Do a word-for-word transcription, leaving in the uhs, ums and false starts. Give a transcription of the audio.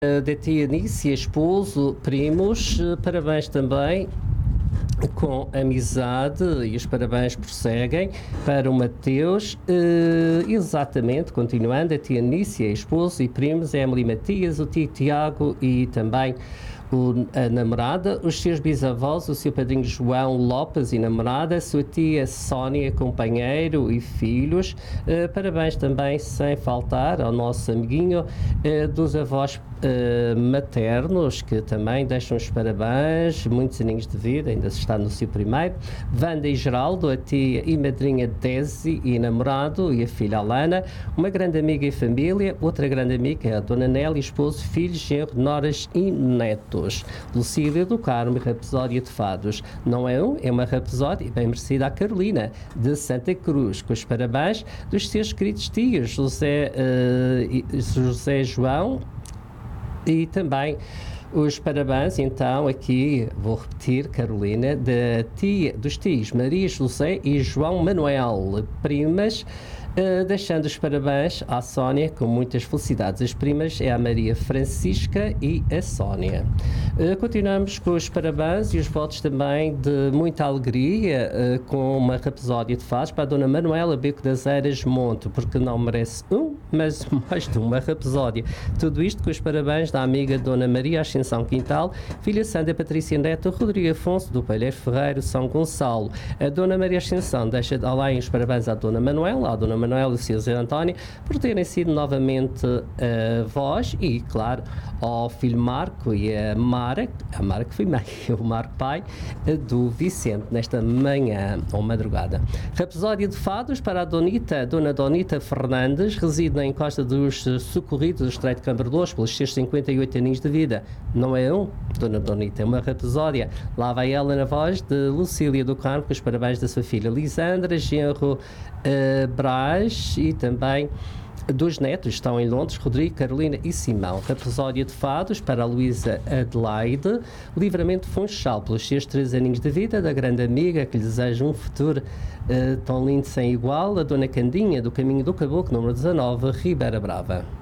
da tia Nícia, esposo, primos, parabéns também com amizade e os parabéns prosseguem para o Mateus, uh, exatamente, continuando, a tia Nícia, esposo e primos, Emily Matias, o tio Tiago e também o, a namorada, os seus bisavós, o seu padrinho João Lopes e namorada, a sua tia Sónia, companheiro e filhos, uh, parabéns também, sem faltar, ao nosso amiguinho uh, dos avós uh, maternos, que também deixam os parabéns, muitos aninhos de vida, ainda se está no seu primeiro, Wanda e Geraldo, a tia e madrinha Desi e namorado e a filha Alana, uma grande amiga e família, outra grande amiga, a dona Nelly, esposo, filhos, genro, noras e netos. Lucília do Carmo, Rapsódia de Fados. Não é um, é uma rapsódia bem merecida à Carolina, de Santa Cruz, com os parabéns dos seus queridos tios, José, uh, José João e também os parabéns, então, aqui, vou repetir, Carolina, da tia, dos tios Maria José e João Manuel, primas, uh, deixando os parabéns à Sónia com muitas felicidades. As primas é a Maria Francisca e a Sónia. Uh, continuamos com os parabéns e os votos também de muita alegria, uh, com uma rapsódia de faz para a dona Manuela Beco das Eiras Monte, porque não merece um, mas mais de uma rapsódia. Tudo isto com os parabéns da amiga dona Maria Ascensão Quintal, filha Sandra Patrícia Neto, Rodrigo Afonso do Palheiro Ferreiro, São Gonçalo. A dona Maria Ascensão deixa além os parabéns à dona Manuela, à dona Manuela e ao seu Zé António, por terem sido novamente avós e, claro, ao filho Marco e a Mara, a Mara que foi mãe, o Marco pai, do Vicente, nesta manhã ou madrugada. Rapsódia de fados para a Donita, a dona Donita Fernandes, reside na encosta dos Socorridos do Estreito de Cambardós, pelos seus cinquenta e oito aninhos de vida. Não é um, dona Donita, é uma rapsódia. Lá vai ela na voz de Lucília do Carmo, com os parabéns da sua filha Lisandra, genro uh, Brás e também dos netos, estão em Londres, Rodrigo, Carolina e Simão. Rapsódia de fados para a Luísa Adelaide, Livramento Funchal, pelos seus três aninhos de vida, da grande amiga que lhe deseja um futuro uh, tão lindo sem igual, a dona Candinha, do Caminho do Caboclo, número dezanove, Ribeira Brava.